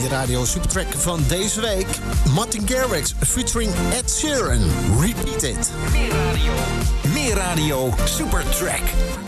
Meer Radio Supertrack van deze week. Martin Garrix featuring Ed Sheeran. Repeat It. Meer radio Supertrack.